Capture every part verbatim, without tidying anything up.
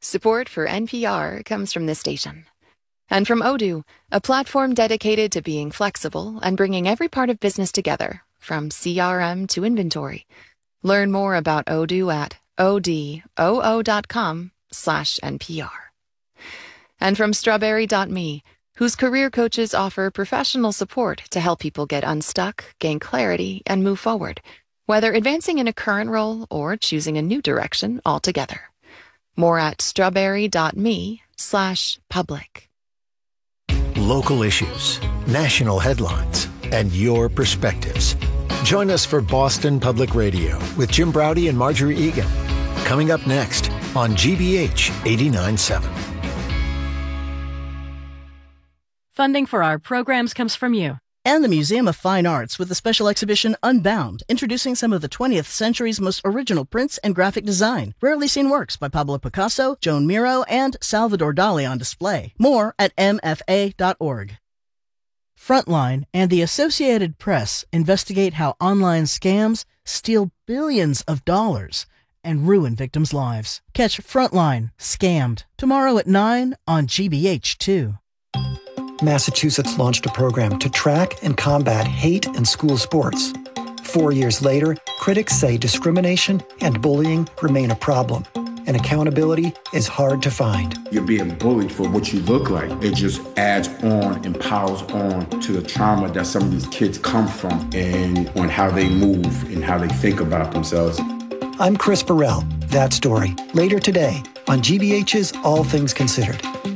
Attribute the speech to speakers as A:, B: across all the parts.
A: Support for N P R comes from this station. And from Odoo, a platform dedicated to being flexible and bringing every part of business together, from C R M to inventory. Learn more about Odoo at odoo.com slash NPR. And from Strawberry dot me, whose career coaches offer professional support to help people get unstuck, gain clarity, and move forward, whether advancing in a current role or choosing a new direction altogether. More at strawberry.me slash public.
B: Local issues, national headlines, and your perspectives. Join us for Boston Public Radio with Jim Braude and Marjorie Egan. Coming up next on G B H eighty-nine point seven.
C: Funding for our programs comes from you.
D: And the Museum of Fine Arts with the special exhibition Unbound, introducing some of the twentieth century's most original prints and graphic design. Rarely seen works by Pablo Picasso, Joan Miro, and Salvador Dali on display. More at m f a dot org. Frontline and the Associated Press investigate how online scams steal billions of dollars and ruin victims' lives. Catch Frontline, Scammed, tomorrow at nine on G B H two.
E: Massachusetts launched a program to track and combat hate in school sports. Four years later, critics say discrimination and bullying remain a problem, and accountability is hard to find.
F: You're being bullied for what you look like. It just adds on and piles on to the trauma that some of these kids come from and on how they move and how they think about themselves.
E: I'm Chris Burrell. That story, later today on G B H's All Things Considered.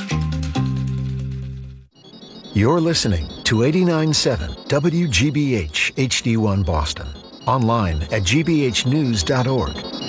B: You're listening to eighty-nine point seven W G B H H D one Boston. Online at g b h news dot org.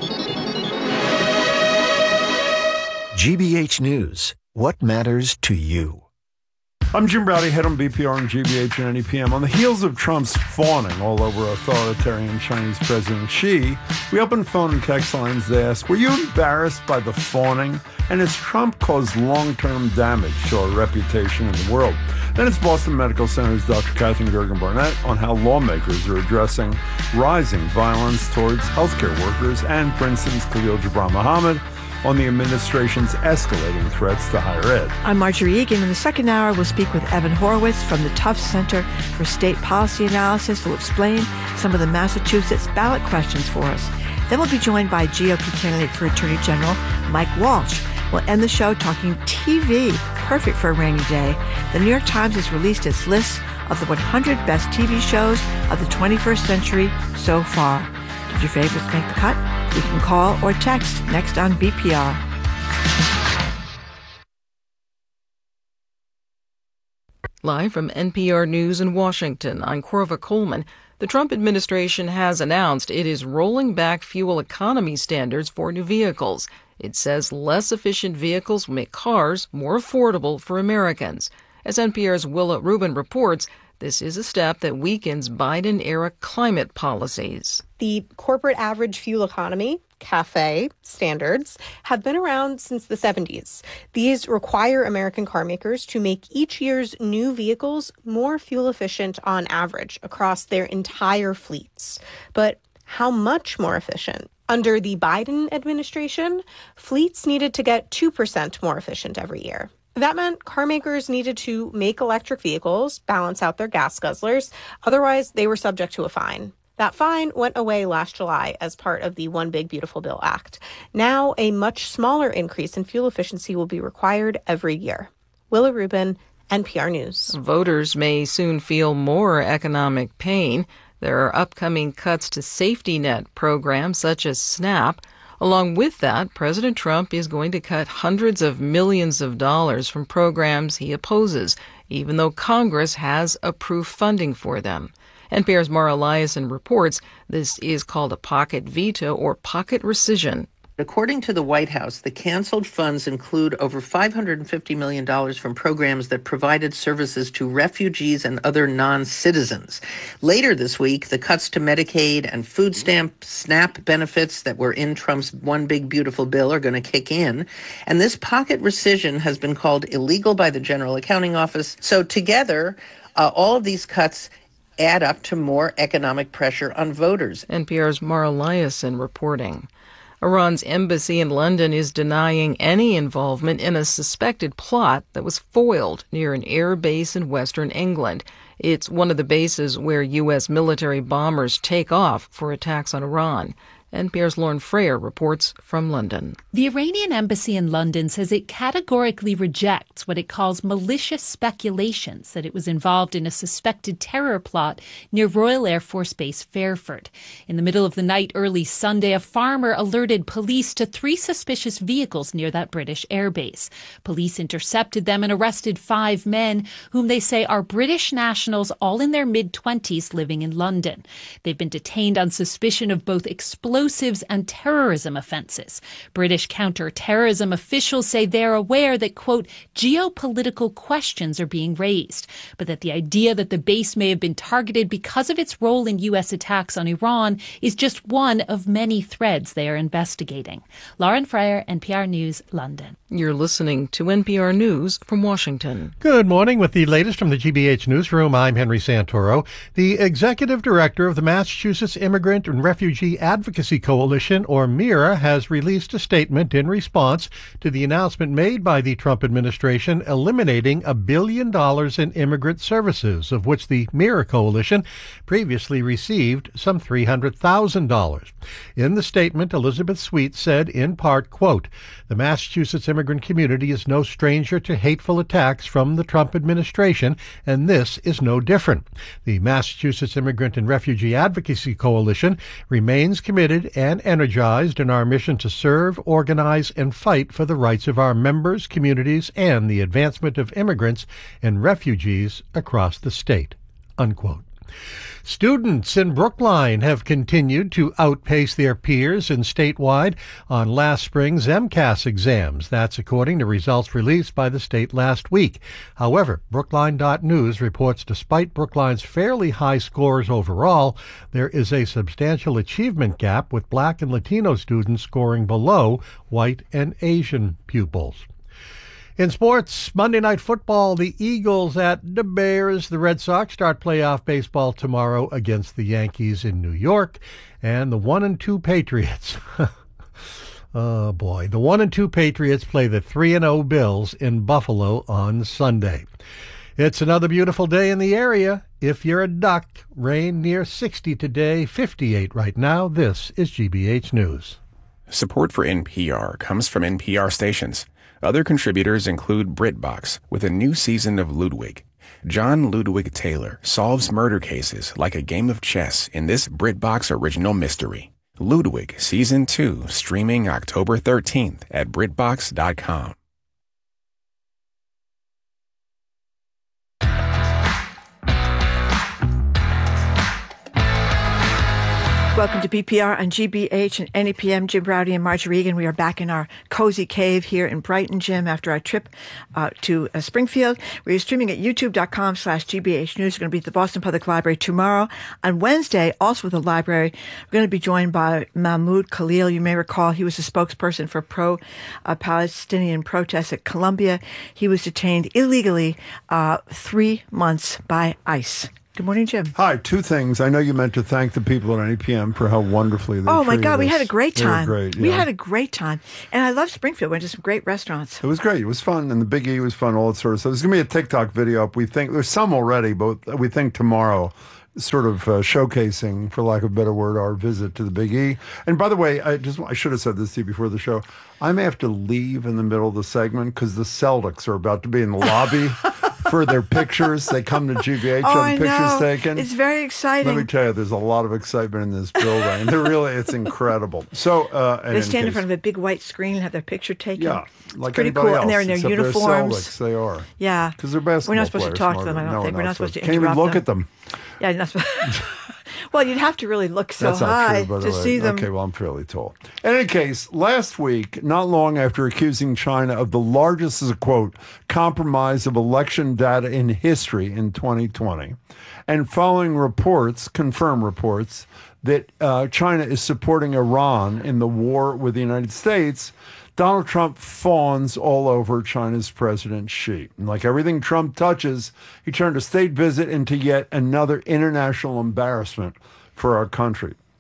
B: G B H News. What matters to you?
G: I'm Jim Braude, head on B P R and G B H and N E P M. On the heels of Trump's fawning all over authoritarian Chinese President Xi, we opened phone and text lines to ask, were you embarrassed by the fawning? And has Trump caused long-term damage to our reputation in the world? Then it's Boston Medical Center's Doctor Catherine Gergen-Barnett on how lawmakers are addressing rising violence towards healthcare workers, and Princeton's Khalil Gibran Muhammad on the administration's escalating threats to higher ed.
H: I'm Marjorie Egan. In the second hour, we'll speak with Evan Horowitz from the Tufts Center for State Policy Analysis, who will explain some of the Massachusetts ballot questions for us. Then we'll be joined by G O P candidate for Attorney General Mike Walsh. We'll end the show talking T V, perfect for a rainy day. The New York Times has released its list of the one hundred best T V shows of the twenty-first century so far. Did your favorites make the cut? You can call or text next on B P R.
I: Live from N P R News in Washington, I'm Corva Coleman. The Trump administration has announced it is rolling back fuel economy standards for new vehicles. It says less efficient vehicles will make cars more affordable for Americans. As N P R's Willa Rubin reports, this is a step that weakens Biden-era climate policies.
J: The corporate average fuel economy, CAFE, standards have been around since the seventies. These require American car makers to make each year's new vehicles more fuel efficient on average across their entire fleets. But how much more efficient? Under the Biden administration, fleets needed to get two percent more efficient every year. That meant car makers needed to make electric vehicles balance out their gas guzzlers. Otherwise, they were subject to a fine. That fine went away last July as part of the One Big Beautiful Bill Act. Now, a much smaller increase in fuel efficiency will be required every year. Willa Rubin, N P R News.
I: Voters may soon feel more economic pain. There are upcoming cuts to safety net programs such as SNAP. Along with that, President Trump is going to cut hundreds of millions of dollars from programs he opposes, even though Congress has approved funding for them. N P R's Mara Eliason reports this is called a pocket veto or pocket rescission.
K: According to the White House, the canceled funds include over five hundred fifty million dollars from programs that provided services to refugees and other non-citizens. Later this week, the cuts to Medicaid and food stamp SNAP benefits that were in Trump's One Big Beautiful Bill are going to kick in. And this pocket rescission has been called illegal by the General Accounting Office. So together, uh, all of these cuts add up to more economic pressure on voters.
I: N P R's Mara Eliason reporting. Iran's embassy in London is denying any involvement in a suspected plot that was foiled near an air base in western England. It's one of the bases where U S military bombers take off for attacks on Iran. N P R's Lauren Frayer reports from London.
L: The Iranian embassy in London says it categorically rejects what it calls malicious speculations that it was involved in a suspected terror plot near Royal Air Force Base Fairford. In the middle of the night early Sunday, a farmer alerted police to three suspicious vehicles near that British airbase. Police intercepted them and arrested five men, whom they say are British nationals, all in their mid-twenties, living in London. They've been detained on suspicion of both explosives Explosives and terrorism offenses. British counter-terrorism officials say they're aware that, quote, geopolitical questions are being raised, but that the idea that the base may have been targeted because of its role in U S attacks on Iran is just one of many threads they are investigating. Lauren Frayer, N P R News, London.
I: You're listening to N P R News from Washington.
M: Good morning. With the latest from the G B H Newsroom, I'm Henry Santoro. The executive director of the Massachusetts Immigrant and Refugee Advocacy Coalition, or MIRA, has released a statement in response to the announcement made by the Trump administration eliminating a billion dollars in immigrant services, of which the MIRA coalition previously received some three hundred thousand dollars. In the statement, Elizabeth Sweet said in part, quote, "The Massachusetts immigrant community is no stranger to hateful attacks from the Trump administration, and this is no different. The Massachusetts Immigrant and Refugee Advocacy Coalition remains committed and energized in our mission to serve, organize, and fight for the rights of our members, communities, and the advancement of immigrants and refugees across the state." Unquote. Students in Brookline have continued to outpace their peers in statewide on last spring's MCAS exams. That's according to results released by the state last week. However, Brookline dot news reports despite Brookline's fairly high scores overall, there is a substantial achievement gap with Black and Latino students scoring below white and Asian pupils. In sports, Monday Night Football, the Eagles at the Bears. The Red Sox start playoff baseball tomorrow against the Yankees in New York. And the one and two Patriots. Oh, boy. The one and two Patriots play the three and oh Bills in Buffalo on Sunday. It's another beautiful day in the area. If you're a duck, rain near sixty today, fifty-eight right now. This is G B H News.
N: Support for N P R comes from N P R stations. Other contributors include BritBox with a new season of Ludwig. John Ludwig Taylor solves murder cases like a game of chess in this BritBox original mystery. Ludwig Season two streaming October thirteenth at BritBox dot com.
H: Welcome to B P R on G B H and N E P M. Jim Braude and Marjorie Egan. We are back in our cozy cave here in Brighton, Jim, after our trip uh, to uh, Springfield. We're streaming at youtube.com slash GBH News. We're going to be at the Boston Public Library tomorrow. On Wednesday, also at the library, we're going to be joined by Mahmoud Khalil. You may recall he was a spokesperson for pro-Palestinian uh, protests at Columbia. He was detained illegally uh, three months by ICE. Good morning, Jim.
G: Hi. Two things. I know you meant to thank the people at N E P M for how wonderfully they
H: Oh, my God.
G: us.
H: We had a great time.
G: They were great, yeah.
H: We had a great time. And I love Springfield. We went to some great restaurants.
G: It was great. It was fun. And the Big E was fun, all that sort of stuff. There's going to be a TikTok video up. We think there's some already, but we think tomorrow, sort of uh, showcasing, for lack of a better word, our visit to the Big E. And by the way, I just I should have said this to you before the show. I may have to leave in the middle of the segment because the Celtics are about to be in the lobby for their pictures. They come to G B H
H: oh,
G: on
H: I
G: pictures
H: know.
G: taken.
H: It's very exciting.
G: Let me tell you, there's a lot of excitement in this building. They're really, it's incredible. So uh,
H: they stand in, in front of a big white screen and have their picture taken.
G: Yeah, like
H: it's pretty
G: anybody
H: cool.
G: else,
H: And they're in their uniforms.
G: They're Celtics, they are.
H: Yeah,
G: because they're basketball
H: We're not supposed
G: players,
H: to talk to them. I don't
G: no,
H: think we're not, not supposed to.
G: Can't even look
H: them.
G: at them.
H: Yeah, you're not supposed. Well, you'd have to really look so
G: That's not
H: high
G: true, by the
H: to
G: way.
H: see them.
G: Okay, well, I'm fairly tall. In any case, last week, not long after accusing China of the largest, as a quote, compromise of election data in history in twenty twenty, and following reports, confirmed reports, that uh, China is supporting Iran in the war with the United States, Donald Trump fawns all over China's President Xi. And like everything Trump touches, he turned a state visit into yet another international embarrassment for our country.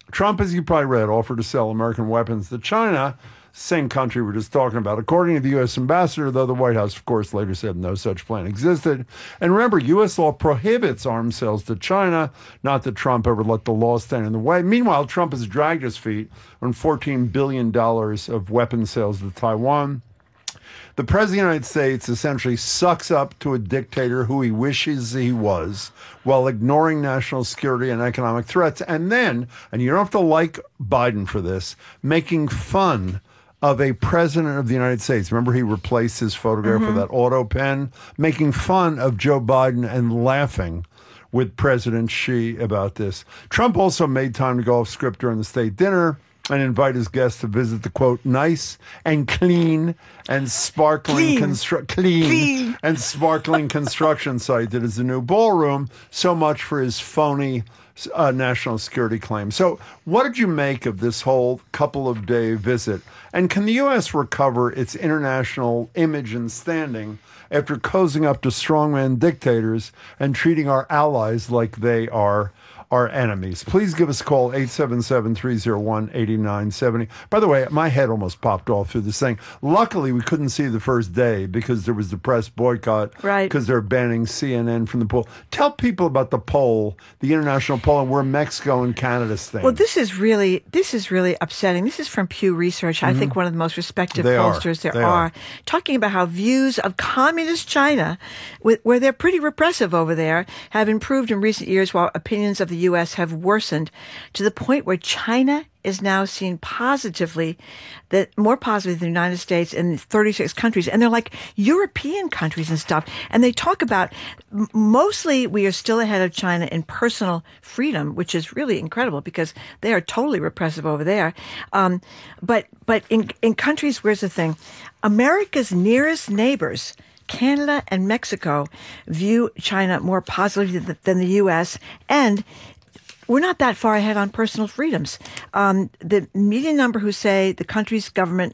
G: Trump, as you probably read, offered to sell American weapons to China, same country we're just talking about. According to the U S ambassador, though, the White House, of course, later said no such plan existed. And remember, U S law prohibits arms sales to China, not that Trump ever let the law stand in the way. Meanwhile, Trump has dragged his feet on fourteen billion dollars of weapon sales to Taiwan. The President of the United States essentially sucks up to a dictator who he wishes he was while ignoring national security and economic threats. And then, and you don't have to like Biden for this, making fun of a president of the United States. Remember, he replaced his photograph
H: Mm-hmm.
G: with that auto pen, making fun of Joe Biden and laughing with President Xi about this. Trump also made time to go off script during the state dinner and invite his guests to visit the, quote, nice and clean and sparkling
H: Clean.
G: constru- clean,
H: Clean.
G: and sparkling construction site that is the new ballroom. So much for his phony uh, national security claim. So what did you make of this whole couple of day visit? And can the U S recover its international image and standing after cozying up to strongman dictators and treating our allies like they are our enemies? Please give us a call, eight seven seven, three oh one, eight nine seven oh. By the way, my head almost popped off through this thing. Luckily, we couldn't see the first day because there was the press boycott.
H: Right.
G: Because they're banning C N N from the poll. Tell people about the poll, the international poll, and where Mexico and Canada stand.
H: Well, this is really this is really upsetting. This is from Pew Research. I think one of the most respected
G: They are.
H: pollsters there
G: They
H: are,
G: are.
H: talking about how views of communist China, with, where they're pretty repressive over there, have improved in recent years, while opinions of the U S have worsened to the point where China is now seen positively, that more positively than the United States in thirty-six countries. And they're like European countries and stuff. And they talk about m- mostly we are still ahead of China in personal freedom, which is really incredible because they are totally repressive over there. Um, but, but in, in countries, where's the thing? America's nearest neighbors, Canada and Mexico, view China more positively th- than the U S, and we're not that far ahead on personal freedoms. Um, the median number who say the country's government,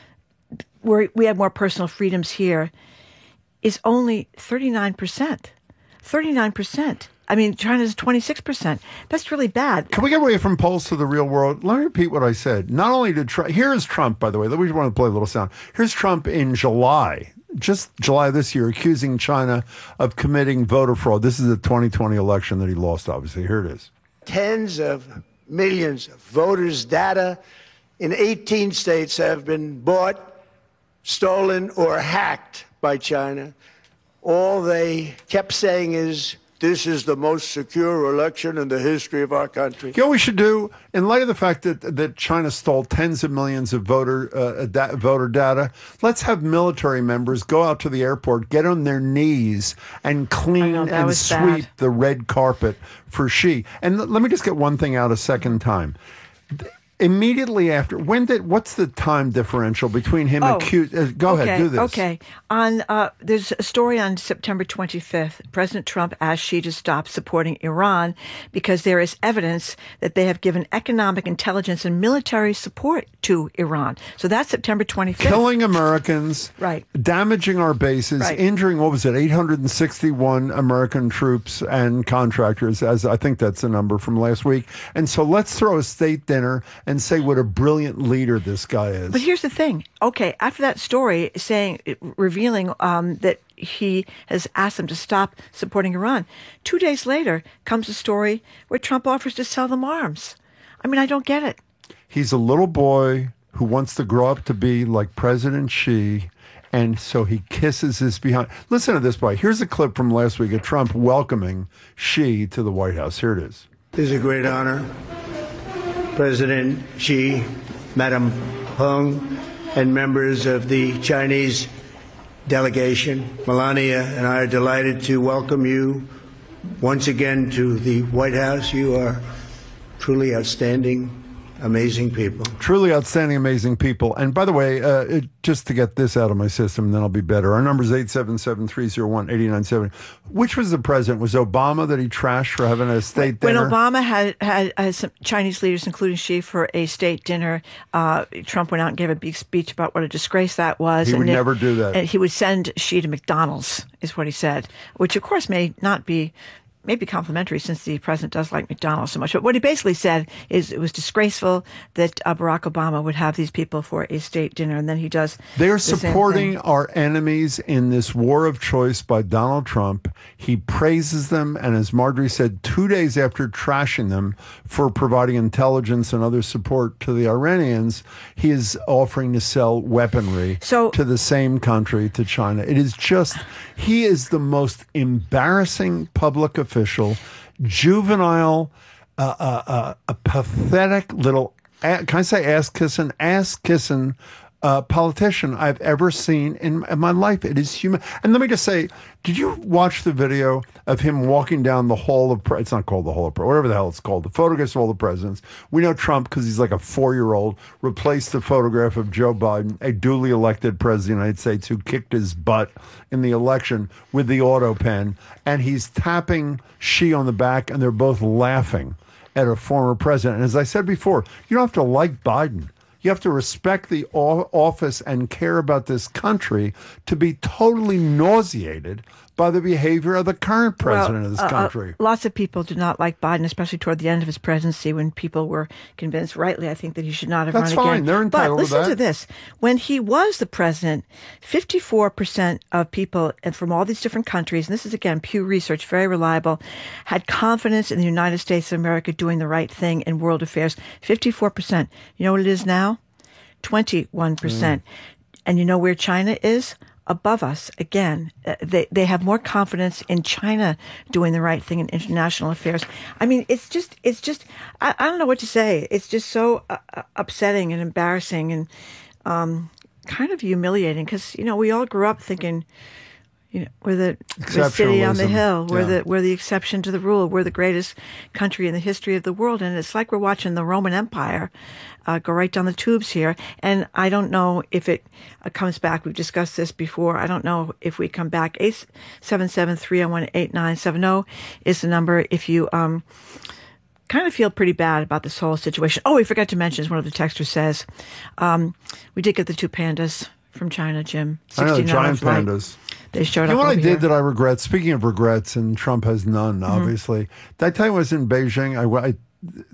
H: we're, we have more personal freedoms here, is only thirty-nine percent. thirty-nine percent. I mean, China's twenty-six percent. That's really bad.
G: Can we get away from polls to the real world? Let me repeat what I said. Not only did Trump, here is Trump, by the way. We want to play a little sound. Here's Trump in July, just July this year, accusing China of committing voter fraud. This is the twenty twenty election that he lost, obviously. Here it is.
O: Tens of millions of voters' data in eighteen states have been bought, stolen, or hacked by China. All they kept saying is, this is the most secure election in the history of our country.
G: You know what we should do? In light of the fact that, that China stole tens of millions of voter uh, da- voter data, let's have military members go out to the airport, get on their knees, and clean
H: know, that
G: and
H: was
G: sweep
H: bad.
G: the red carpet for Xi. And l- let me just get one thing out a second time. Immediately after, when did, what's the time differential between him
H: Oh,
G: and Q? Uh, go
H: okay,
G: ahead, do this.
H: Okay. On uh, there's a story on September twenty-fifth. President Trump asked Xi to stop supporting Iran because there is evidence that they have given economic, intelligence, and military support to Iran. So that's September twenty-fifth.
G: Killing Americans,
H: Right.
G: damaging our bases,
H: Right.
G: injuring, what was it, eight hundred sixty-one American troops and contractors, as I think that's the number from last week. And so let's throw a state dinner and say what a brilliant leader this guy is.
H: But here's the thing. Okay, after that story saying, revealing um, that he has asked them to stop supporting Iran, two days later comes a story where Trump offers to sell them arms. I mean, I don't get it.
G: He's a little boy who wants to grow up to be like President Xi, and so he kisses his behind. Listen to this, boy. Here's a clip from last week of Trump welcoming Xi to the White House. Here it is.
O: It is a great honor. President Xi, Madam Peng, and members of the Chinese delegation, Melania and I are delighted to welcome you once again to the White House. You are truly outstanding, amazing people.
G: Truly outstanding, amazing people. And by the way, uh, it, just to get this out of my system, then I'll be better. Our number is eight seven seven, three oh one, eight nine seven oh. Which was the president? Was Obama that he trashed for having a state
H: When
G: dinner?
H: Obama had, had uh, some Chinese leaders, including Xi, for a state dinner, uh, Trump went out and gave a big speech about what a disgrace that was.
G: He
H: and
G: would
H: if-
G: never do that.
H: And he would send Xi to McDonald's, is what he said, which, of course, may not be maybe complimentary since the president does like McDonald's so much. But what he basically said is it was disgraceful that uh, Barack Obama would have these people for a state dinner, and then he does.
G: They're
H: the
G: supporting our enemies in this war of choice by Donald Trump. He praises them, and as Marjorie said, two days after trashing them for providing intelligence and other support to the Iranians, he is offering to sell weaponry
H: so,
G: to the same country, to China. It is just, he is the most embarrassing public official, juvenile, uh, uh, uh, a pathetic little, can I say ass-kissing, ass-kissing uh, politician I've ever seen in, in my life. It is human. And let me just say, did you watch the video of him walking down the Hall of Pre- It's not called the Hall of Pre- whatever the hell it's called, the photographs of all the presidents. We know Trump, because he's like a four-year-old, replaced the photograph of Joe Biden, a duly elected president of the United States who kicked his butt in the election, with the auto pen. And he's tapping Xi on the back, and they're both laughing at a former president. And as I said before, you don't have to like Biden. You have to respect the office and care about this country to be totally nauseated by the behavior of the current president
H: well,
G: of this
H: uh,
G: country.
H: Uh, lots of people did not like Biden, especially toward the end of his presidency, when people were convinced, rightly, I think, that he should not have
G: That's
H: run
G: fine.
H: again.
G: They're entitled
H: but listen
G: to that.
H: to this. When he was the president, fifty-four percent of people and from all these different countries, and this is, again, Pew Research, very reliable, had confidence in the United States of America doing the right thing in world affairs. fifty-four percent. You know what it is now? twenty-one percent. Mm. And you know where China is? Above us again. Uh, they they have more confidence in China doing the right thing in international affairs. I mean, it's just it's just I, I don't know what to say. It's just so uh, upsetting and embarrassing and um, kind of humiliating, because you know we all grew up thinking, you know, we're the, the city on the hill. We're yeah. the we're the exception to the rule. We're the greatest country in the history of the world, and it's like we're watching the Roman Empire uh, go right down the tubes here. And I don't know if it uh, comes back. We've discussed this before. I don't know if we come back. eight seven seven, three oh one, eight nine seven oh is the number if you um kind of feel pretty bad about this whole situation. Oh, we forgot to mention, as one of the texters says, um, we did get the two pandas from China, Jim.
G: I know, the giant pandas.
H: They showed
G: you know
H: up
G: what I
H: over
G: did
H: here.
G: that I regret? Speaking of regrets, and Trump has none,
H: Mm-hmm.
G: obviously. Did I tell you I was in Beijing? I, I,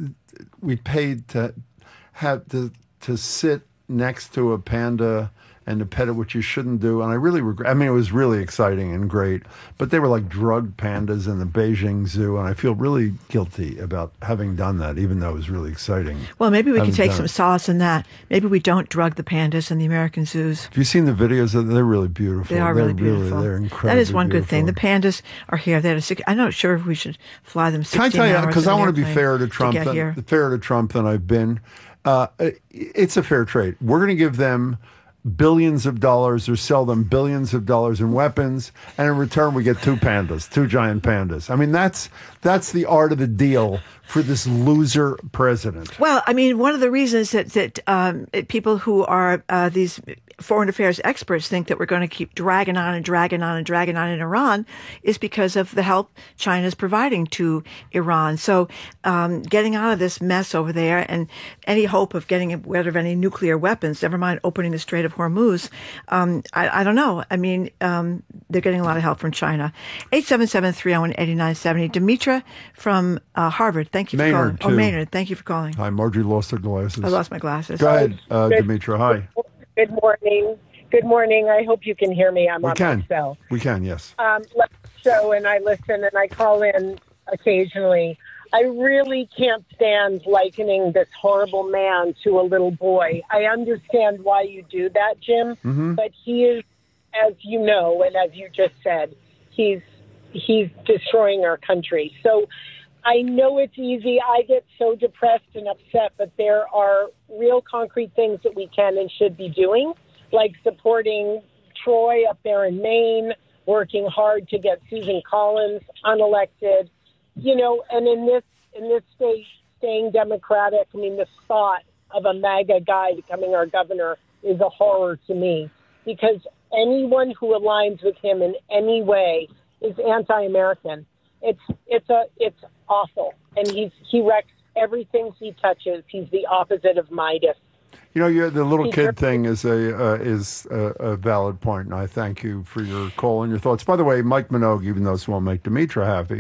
G: we paid to have to, to sit next to a panda and to pet it, which you shouldn't do. And I really regret. I mean, it was really exciting and great, but they were like drugged pandas in the Beijing Zoo, and I feel really guilty about having done that, even though it was really exciting.
H: Well, maybe we can
G: Having
H: take
G: done
H: some
G: it.
H: solace in that. Maybe we don't drug the pandas in the American zoos.
G: Have you seen the videos? They're really beautiful.
H: They are
G: they're
H: really beautiful.
G: They're incredible.
H: That is one good thing. The pandas are here. They had a six, I'm not sure if we should fly them
G: Can I
H: sixteen
G: tell you,
H: hours
G: because
H: in
G: I
H: an
G: want to be
H: airplane
G: fair to Trump,
H: get
G: than,
H: here.
G: fair to Trump than I've been. Uh, it's a fair trade. We're going to give them billions of dollars or sell them billions of dollars in weapons, and in return we get two pandas, two giant pandas. I mean, that's that's the art of the deal for this loser president.
H: Well, I mean, one of the reasons that that um, people who are uh, these foreign affairs experts think that we're going to keep dragging on and dragging on and dragging on in Iran is because of the help China is providing to Iran. So um, getting out of this mess over there and any hope of getting rid of any nuclear weapons, never mind opening the Strait of Hormuz, um, I, I don't know. I mean, um, they're getting a lot of help from China. eight seven seven, three oh one, eight nine seven oh. Demetra from uh, Harvard, thank you for
G: Maynard,
H: calling.
G: too.
H: Oh, Maynard, thank you for calling.
G: Hi, Marjorie lost her glasses.
H: I lost my glasses.
G: Go ahead, uh, Demetra. Hi.
P: Good morning. Good morning. I hope you can hear me. I'm
G: We
P: on
G: can.
P: my cell.
G: We can, yes.
P: Um, love the show, and I listen, and I call in occasionally. I really can't stand likening this horrible man to a little boy. I understand why you do that, Jim,
Q: Mhm.
P: but he is, as you know, and as you just said, he's he's destroying our country. So I know it's easy. I get so depressed and upset, but there are real concrete things that we can and should be doing, like supporting Troy up there in Maine, working hard to get Susan Collins unelected, you know, and in this in this state, staying Democratic. I mean, the thought of a MAGA guy becoming our governor is a horror to me, because anyone who aligns with him in any way is anti-American. It's it's a it's awful, and he's he wrecks everything he touches. He's the opposite of Midas.
G: You know, you're, the little
P: He
G: kid
P: hurt-
G: thing is a uh, is a, a valid point, and I thank you for your call and your thoughts. By the way, Mike Minogue, even though this won't make Demetra happy, we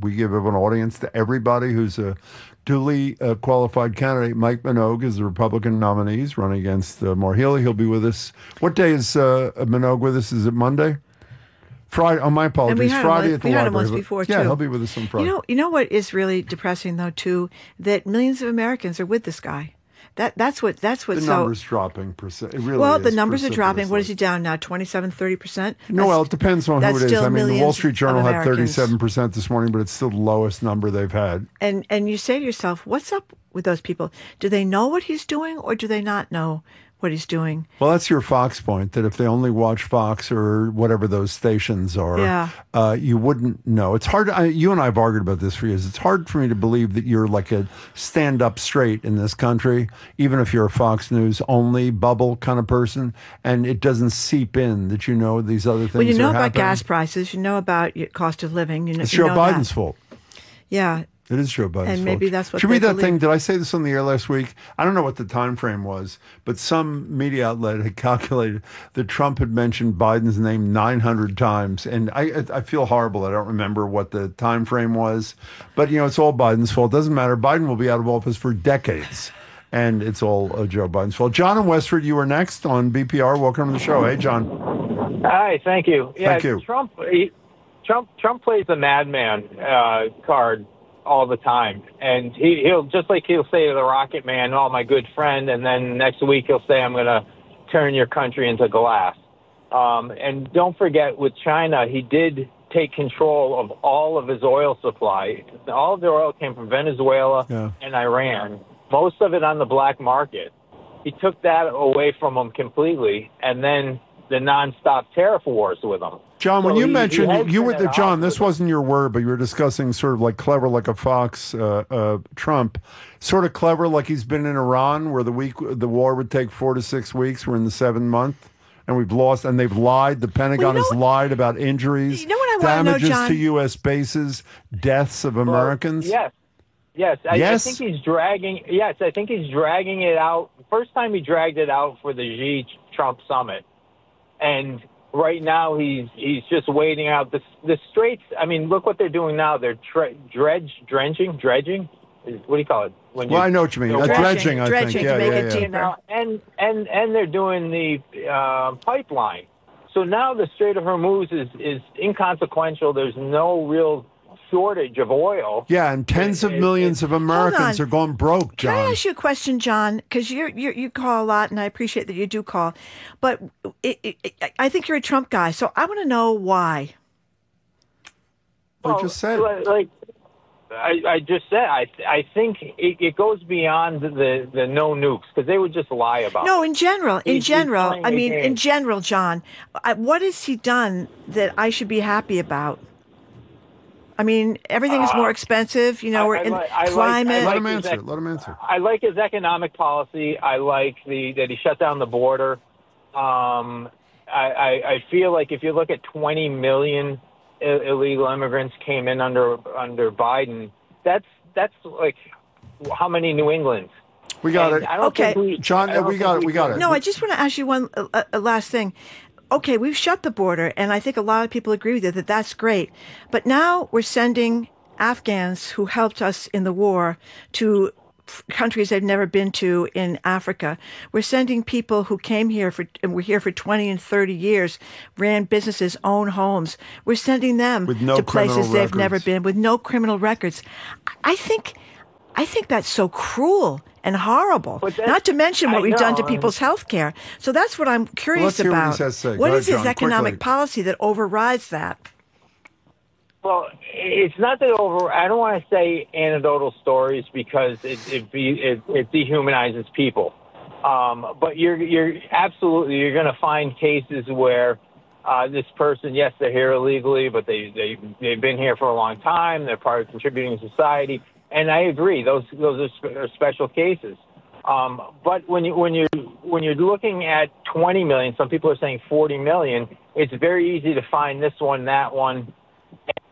G: we give an audience to everybody who's a duly uh, qualified candidate. Mike Minogue is the Republican nominee. He's running against uh, Maura Healey. He'll be with us. What day is uh, Minogue with us? Is it Monday? Friday. Oh, my apologies. Friday
H: him,
G: at the
H: we
G: library.
H: had him once before,
G: yeah,
H: too.
G: he'll be with us on Friday.
H: You know, you know what is really depressing, though, too? That millions of Americans are with this guy. That That's what that's what's
G: the
H: so...
G: numbers dropping. Percent. It really
H: well,
G: is
H: the numbers are dropping. What is he down now? twenty-seven, thirty percent?
G: No, well, it depends on who it is. I mean, the Wall Street Journal had thirty-seven percent this morning, but it's still the lowest number they've had.
H: And And you say to yourself, what's up with those people? Do they know what he's doing, or do they not know what he's doing?
G: Well, that's your Fox point, that if they only watch Fox or whatever those stations are,
H: yeah.
G: uh, you wouldn't know. It's hard. I, you and I have argued about this for years. It's hard for me to believe that you're like a stand up straight in this country, even if you're a Fox News only bubble kind of person, and it doesn't seep in that you know these other things.
H: Well, you know
G: are
H: about
G: happening.
H: gas prices. You know about your cost of living. You know,
G: It's
H: you
G: Joe
H: know
G: Biden's
H: that.
G: fault.
H: Yeah.
G: It is Joe Biden's
H: And maybe
G: fault.
H: that's what
G: Should
H: they
G: read that
H: believe.
G: thing. Did I say this on the air last week? I don't know what the time frame was, but some media outlet had calculated that Trump had mentioned Biden's name nine hundred times, and I I feel horrible. I don't remember what the time frame was, but you know it's all Biden's fault. Doesn't matter. Biden will be out of office for decades, and it's all uh, Joe Biden's fault. John in Westford, you were next on B P R. Welcome to the show. Hey, John.
Q: Hi. Thank you. Yeah,
G: Thank you.
Q: Trump. He, Trump. Trump plays the madman uh, card all the time, and he, he'll just like he'll say to the Rocket Man, "Oh, my good friend," and then next week he'll say, "I'm going to turn your country into glass." Um, and don't forget, with China, he did take control of all of his oil supply. All of their oil came from Venezuela
G: yeah.
Q: and Iran. Most of it on the black market. He took that away from them completely, and then the nonstop tariff wars with them.
G: John,
Q: So
G: when you
Q: he-
G: mentioned
Q: he
G: you were
Q: hedged
G: the
Q: it
G: John,
Q: out
G: this wasn't your word, but you were discussing sort of like clever, like a fox, uh, uh, Trump, sort of clever, like he's been in Iran, where the week the war would take four to six weeks. We're in the seventh month, and we've lost, and they've lied. The Pentagon
H: Well, you know
G: has lied about injuries,
H: You know what I wanna know,
G: damages
H: John?
G: to U S bases, deaths of Americans.
Q: Yes. Yes, I,
G: Yes?
Q: I think he's dragging. Yes, I think he's dragging it out. First time he dragged it out for the Xi Trump summit, and right now he's he's just waiting out the the straits. I mean, look what they're doing now. They're tre- dredge dredging dredging. What do you call it? When
G: Well, I know what you mean.
Q: know,
G: Uh,
Q: dredging,
G: dredging, I
H: dredging
G: think.
H: to
G: Yeah,
H: make
G: yeah,
H: it
G: yeah.
H: deeper.
Q: Now, and and and they're doing the uh, pipeline. So now the Strait of Hormuz is is inconsequential. There's no real shortage of oil.
G: Yeah, and tens of
Q: It- it-
G: millions of Americans
H: on.
G: are going broke,
H: Can I
G: John.
H: ask you a question, John? Because you you you call a lot, and I appreciate that you do call. But it, it, it, I think you're a Trump guy, so I want to know why.
G: I just said it.
Q: Like, like I, I just said, I I think it, it goes beyond the the no nukes because they would just lie about.
H: No,
Q: it.
H: in general, in
Q: He's- he's
H: general,
Q: playing
H: I
Q: a
H: mean,
Q: game.
H: in general, John, I, what has he done that I should be happy about? I mean, everything is more expensive. You know,
Q: I-
H: we're
Q: I
H: in
Q: like- I like-
H: climate.
Q: I
G: Let
Q: like
G: him
Q: his
G: answer.
Q: ec-
G: Let him answer.
Q: I like his economic policy. I like the that he shut down the border. Um, I, I, I feel like if you look at twenty million I- illegal immigrants came in under under Biden, that's that's like how many New Englands?
G: We got
Q: And
G: it.
Q: I don't
H: Okay.
Q: think we,
G: John,
Q: I don't
G: we
Q: think
G: got it. We got it.
H: No, I just want to ask you one uh, uh, last thing. Okay, we've shut the border, and I think a lot of people agree with you that that's great. But now we're sending Afghans who helped us in the war to f- countries they've never been to in Africa. We're sending people who came here for and were here for twenty and thirty years, ran businesses, own homes. We're sending them
G: With no
H: to places
G: criminal
H: they've never
G: records.
H: been with no criminal records. I think, I think that's so cruel and horrible.
Q: But that's-
H: Not to mention what
Q: I
H: we've done to
Q: know,
H: people's health care. So that's what I'm curious
G: let's hear what he
H: about.
G: has to say.
H: What
G: Go
H: is
G: ahead,
H: his
G: John,
H: economic
G: quickly.
H: policy that overrides that?
Q: Well, it's not that over. I don't want to say anecdotal stories because it it, be, it, it dehumanizes people. Um, but you're you're absolutely you're going to find cases where uh, this person, yes, they're here illegally, but they they they've been here for a long time. They're part of contributing to society, and I agree. Those those are, spe- are special cases. Um, but when you when you when you're looking at twenty million, some people are saying forty million. It's very easy to find this one, that one.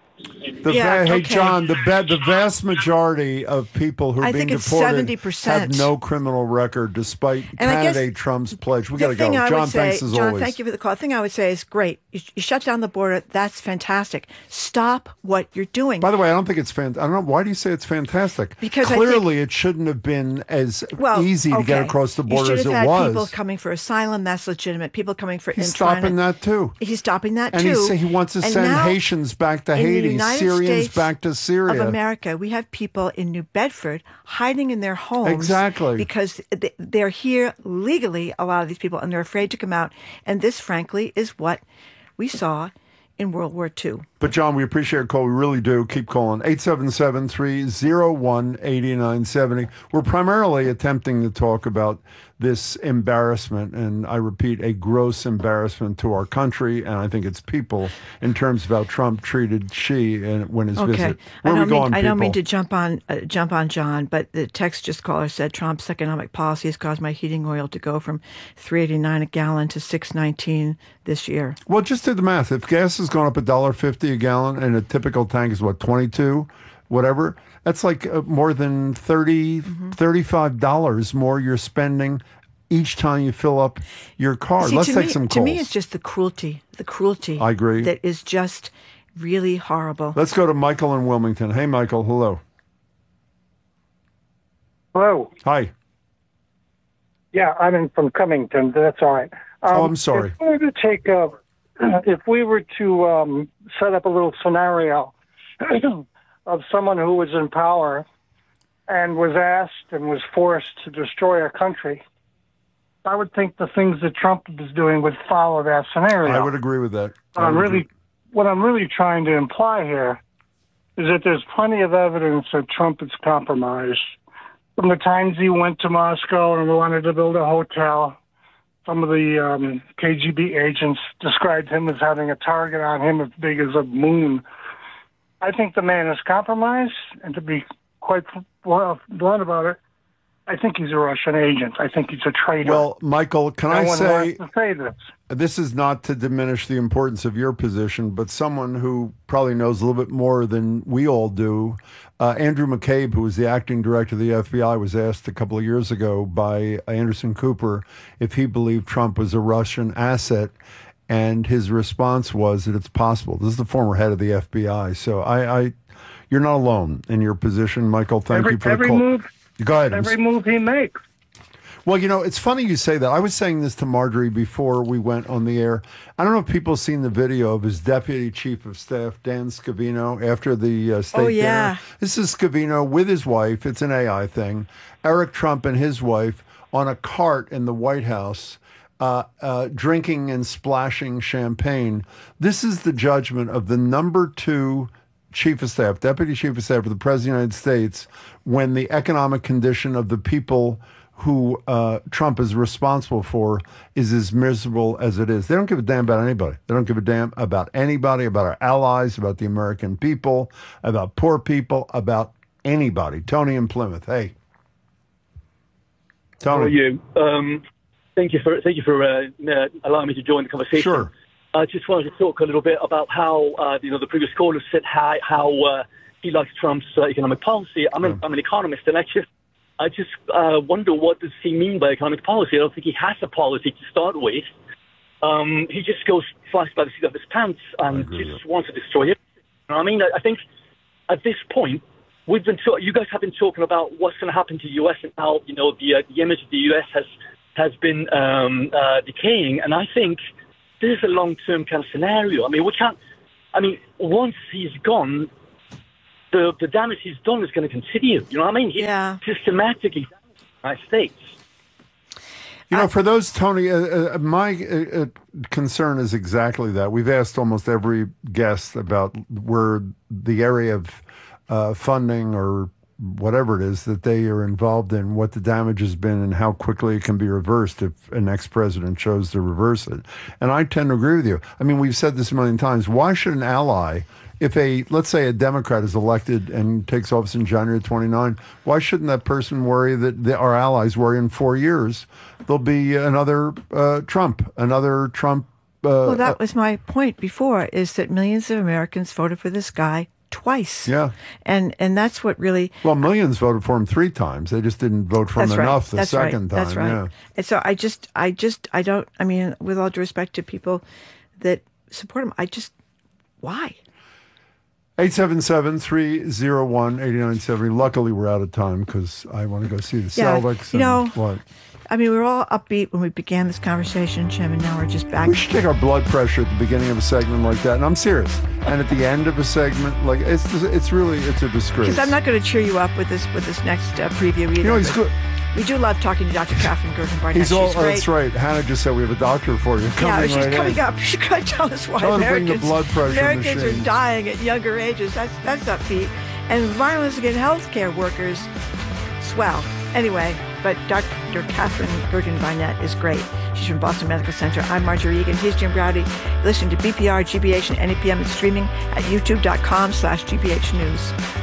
G: The
H: Yeah,
G: va- hey,
H: okay.
G: John, the ba- the vast majority of people who are
H: I
G: being
H: think it's
G: deported
H: seventy percent.
G: have no criminal record, despite
H: And I guess
G: candidate Trump's pledge. We got
H: The
G: to go.
H: thing I
G: John,
H: would say,
G: thanks as
H: John,
G: always.
H: thank you for the call. The thing I would say is great. You, you shut down the border. That's fantastic. Stop what you're doing.
G: By the way, I don't think it's fantastic. I don't know. Why do you say it's fantastic?
H: Because I
G: clearly it shouldn't have been as
H: well,
G: easy to
H: okay.
G: get across the border
H: you
G: as
H: should
G: it
H: have had
G: was.
H: people coming for asylum. That's legitimate. People coming for
G: He's
H: and trying
G: stopping
H: to-
G: that too.
H: He's stopping that
G: And
H: too.
G: he's, he wants to
H: And
G: send
H: now,
G: Haitians back to
H: in the
G: Haiti,
H: United
G: Syrians
H: States
G: back to Syria.
H: of America, we have people in New Bedford hiding in their homes
G: Exactly.
H: because th- they're here legally, a lot of these people, and they're afraid to come out. And this, frankly, is what we saw in World War Two.
G: But, John, we appreciate your call. We really do. Keep calling. eight seven seven, three oh one, eight nine seven oh. We're primarily attempting to talk about this embarrassment, and I repeat, a gross embarrassment to our country, and I think it's people, in terms of how Trump treated Xi and when his
H: Okay,
G: visit.
H: I
G: Where are
H: don't,
G: we
H: mean,
G: going,
H: I don't mean to
G: people?
H: jump on uh, jump on John, but the text just caller said Trump's economic policy has caused my heating oil to go from three eighty-nine a gallon to six nineteen this year.
G: Well, just do the math. If gas has gone up one dollar fifty a gallon and a typical tank is, what, twenty-two, whatever, that's like uh, more than thirty,
H: Mm-hmm.
G: thirty-five dollars more you're spending each time you fill up your car.
H: See,
G: Let's
H: to
G: take
H: me,
G: some
H: To
G: calls.
H: me, it's just the cruelty, the cruelty.
G: I agree.
H: That is just really horrible.
G: Let's go to Michael in Wilmington. Hey, Michael. Hello.
R: Hello.
G: Hi.
R: Yeah, I'm in from Cummington. That's all right. Um,
G: Oh, I'm sorry.
R: If we were to take a, if we were to um, set up a little scenario of someone who was in power and was asked and was forced to destroy a country, I would think the things that Trump is doing would follow that scenario.
G: I would agree with that.
R: What I'm really, what I'm really trying to imply here is that there's plenty of evidence that Trump is compromised. From the times he went to Moscow and wanted to build a hotel, some of the um, K G B agents described him as having a target on him as big as a moon. I think the man is compromised, and to be quite well, blunt about it, I think he's a Russian agent. I think he's a traitor.
G: Well, Michael, can
R: no
G: I
R: one
G: say,
R: wants to say this.
G: this is not to diminish the importance of your position, but someone who probably knows a little bit more than we all do. Uh, Andrew McCabe, who was the acting director of the F B I, was asked a couple of years ago by Anderson Cooper if he believed Trump was a Russian asset. And his response was that it's possible. This is the former head of the F B I. So I, I you're not alone in your position, Michael. Thank
R: every,
G: you for
R: every
G: the call.
R: move,
G: Go ahead.
R: every move he makes.
G: Well, you know, it's funny you say that. I was saying this to Marjorie before we went on the air. I don't know if people have seen the video of his deputy chief of staff, Dan Scavino, after the uh, state
H: Oh, yeah.
G: dinner. This is Scavino with his wife. It's an A I thing. Eric Trump and his wife on a cart in the White House, uh, uh, drinking and splashing champagne. This is the judgment of the number two chief of staff, deputy chief of staff of the President of the United States, when the economic condition of the people who uh, Trump is responsible for is as miserable as it is. They don't give a damn about anybody. They don't give a damn about anybody, about our allies, about the American people, about poor people, about anybody. Tony in Plymouth. Hey. Tony.
S: How are you? Um, thank you for thank you for uh, uh, allowing me to join the conversation.
G: Sure.
S: I just wanted to talk a little bit about how uh, you know the previous caller said how how uh, he likes Trump's uh, economic policy. I'm an, I'm an economist, and I just I just uh, wonder what does he mean by economic policy. I don't think he has a policy to start with. Um, he just goes flies by the seat of his pants and just wants to destroy it. You know what I mean, I, I think at this point we've been talk- you guys have been talking about what's going to happen to the U S and how you know the uh, the image of the U S has has been um, uh, decaying, and I think this is a long-term kind of scenario. I mean, we can't. I mean, once he's gone, the the damage he's done is going to continue. You know what I mean? He's
H: yeah.
S: systematically damaged the United States.
G: You know, for those, Tony, uh, uh, my uh, uh, concern is exactly that. We've asked almost every guest about where the area of uh, funding or whatever it is that they are involved in, what the damage has been and how quickly it can be reversed if an ex-president chose to reverse it. And I tend to agree with you. I mean, we've said this a million times. Why should an ally, if a, let's say a Democrat is elected and takes office in January twenty-ninth, why shouldn't that person worry that the, our allies worry in four years there'll be another uh, Trump, another Trump? Uh,
H: well, that was my point before, is that millions of Americans voted for this guy twice.
G: Yeah.
H: And and that's what really...
G: Well, millions voted for him three times. They just didn't vote for him
H: That's right.
G: enough the
H: That's
G: second
H: right.
G: time.
H: That's right.
G: Yeah.
H: And so I just, I just, I don't, I mean, with all due respect to people that support him, I just, why?
G: eight seven seven, three oh one, eight nine seven oh. Luckily, we're out of time because I want to go see the
H: Yeah,
G: Celtics.
H: you know,
G: and what?
H: I mean, we were all upbeat when we began this conversation, Jim, and now we're just back.
G: We should take our blood pressure at the beginning of a segment like that, and I'm serious. And at the end of a segment, like it's it's really it's a disgrace.
H: Because I'm not going to cheer you up with this with this next uh, preview either.
G: You know, he's
H: but
G: good.
H: We do love talking to Doctor Catherine Gergen-Barnett.
G: He's all.
H: She's
G: Oh,
H: great.
G: that's right. Hannah just said we have a doctor for you. Coming
H: Yeah, she's
G: right
H: coming
G: in.
H: up. She's going to tell us why
G: Tell her to bring
H: Americans,
G: the blood pressure
H: Americans
G: machine.
H: are dying at younger ages. That's that's upbeat. And violence against healthcare workers, swell. Anyway, but Doctor Catherine Gergen-Barnett is great. She's from Boston Medical Center. I'm Marjorie Egan. He's Jim Browdy. Listen to B P R, G B H, and N E P M and streaming at youtube dot com slash G B H News.